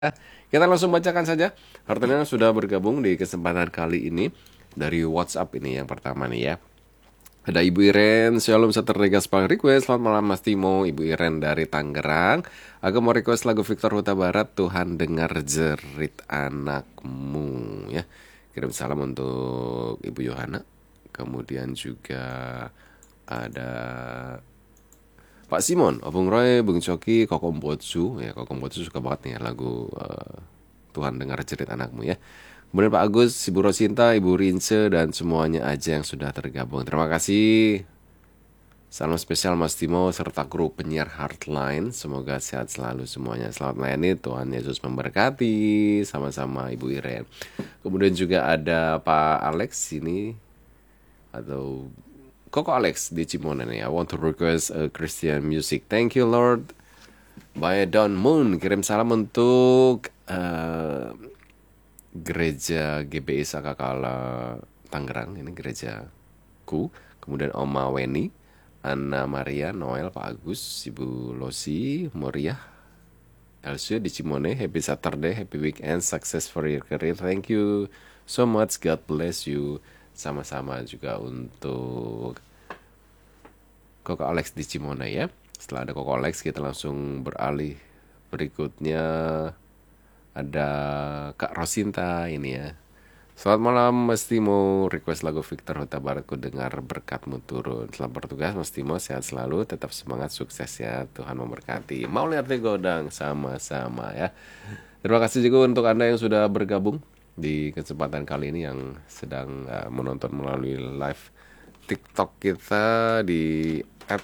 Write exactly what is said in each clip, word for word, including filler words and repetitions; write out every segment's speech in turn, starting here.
Kita langsung bacakan saja. Hartanya sudah bergabung di kesempatan kali ini dari WhatsApp ini yang pertama nih ya. Ada Ibu Iren, Shalom Saturday Gaspang request. Selamat malam Mas Timo, Ibu Iren dari Tangerang. Aku mau request lagu Victor Huta Barat, Tuhan dengar jerit anakmu ya. Kirim salam untuk Ibu Yohana. Kemudian juga ada Pak Simon, Bung Roy, Bung Coki, Kokom Botsu. Ya, Kokom Botsu suka banget nih ya lagu uh, Tuhan dengar jerit anakmu ya. Kemudian Pak Agus, Ibu Rosinta, Ibu Rince, dan semuanya aja yang sudah tergabung. Terima kasih. Salam spesial Mas Timo serta kru penyiar Heartline. Semoga sehat selalu semuanya. Selamat melayani, Tuhan Yesus memberkati. Sama-sama Ibu Iren. Kemudian juga ada Pak Alex ini, atau Koko Alex di Cimonan nih. I want to request a Christian music. Thank you Lord. By Don Moon. Kirim salam untuk uh, gereja G B I Sakakala Tangerang. Ini gerejaku. Kemudian Oma Weni, Anna Maria, Noel, Pak Agus, Ibu Losi, Moriah, Elsie di Cimone. Happy Saturday, happy weekend, success for your career. Thank you so much, God bless you. Sama-sama juga untuk Koko Alex di Cimone ya. Setelah ada Koko Alex, kita langsung beralih. Berikutnya ada Kak Rosinta ini ya. Selamat malam Mas Timo, request lagu Victor Huta Barat, ku dengar berkatmu turun. Selamat bertugas Mas Timo, sehat selalu, tetap semangat, sukses ya, Tuhan memberkati. Mau lihat nih godang, sama-sama ya. Terima kasih juga untuk Anda yang sudah bergabung di kesempatan kali ini, yang sedang uh, menonton melalui live TikTok kita di app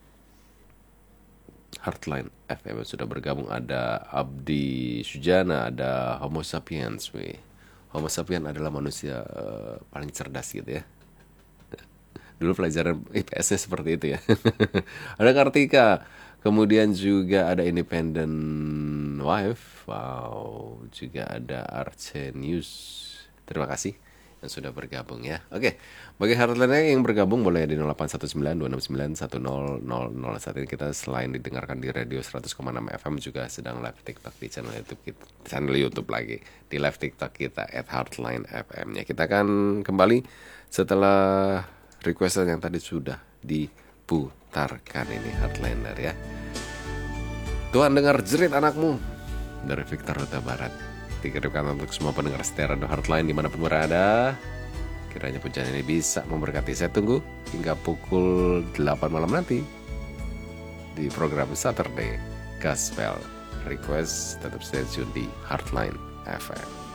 Heartline F M. Sudah bergabung ada Abdi Sujana, ada Homo Sapiens. Weh. Homo Sapiens adalah manusia uh, paling cerdas gitu ya. Dulu pelajaran I P S-nya seperti itu ya. Ada Kartika, kemudian juga ada Independent Wife. Wow, juga ada Arcenius. Terima kasih yang sudah bergabung ya. Oke, bagi Heartline yang bergabung boleh di nol delapan satu sembilan dua enam sembilan satu nol nol nol. Saat ini kita selain didengarkan di radio seratus koma enam F M juga sedang live TikTok di channel YouTube kita, channel YouTube lagi di live TikTok kita at Heartline F M-nya. Kita akan kembali setelah requestan yang tadi sudah diputarkan ini Heartliner ya. Tuhan dengar jerit anakmu dari Victor Huta Barat. Dikirimkan untuk semua pendengar setia Radio Heartline dimanapun berada. Kiranya pujian ini bisa memberkati. Saya tunggu hingga pukul delapan malam nanti di program Saturday Gospel Request. Tetap stay tune di Heartline F M.